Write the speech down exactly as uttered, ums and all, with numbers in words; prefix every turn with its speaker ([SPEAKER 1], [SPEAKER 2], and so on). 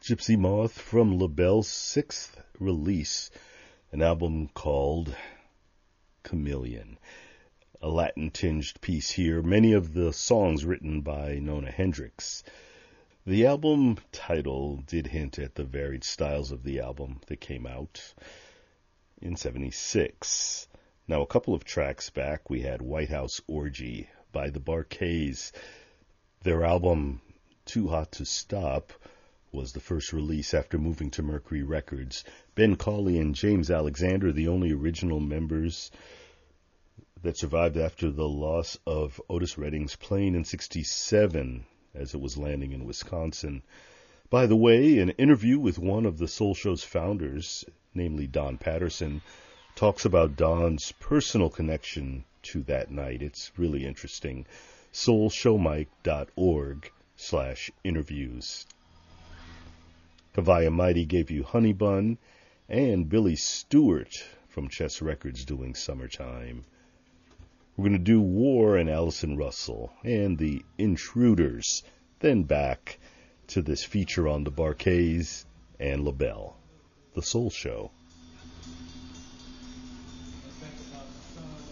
[SPEAKER 1] Gypsy Moth from LaBelle's sixth release, an album called Chameleon. A Latin-tinged piece here, many of the songs written by Nona Hendryx. The album title did hint at the varied styles of the album that came out in seventy-six. Now, a couple of tracks back, we had White House Orgy by the Bar-Kays. Their album, Too Hot to Stop, was the first release after moving to Mercury Records. Ben Cauley and James Alexander, the only original members that survived after the loss of Otis Redding's plane in sixty-seven as it was landing in Wisconsin. By the way, an interview with one of the Soul Show's founders, namely Don Patterson, talks about Don's personal connection to that night. It's really interesting. soul show mike dot org slash interviews. Kavaya Mighty gave you Honey Bun, and Billy Stewart from Chess Records doing Summertime. We're going to do War and Allison Russell and the Intruders, then back to this feature on the Bar-Kays and LaBelle, The Soul Show.